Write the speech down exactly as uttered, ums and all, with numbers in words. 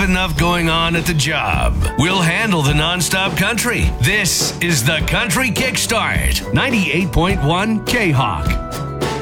enough going on at the job. We'll handle the nonstop country. This is the Country Kickstart. ninety-eight point one K-Hawk.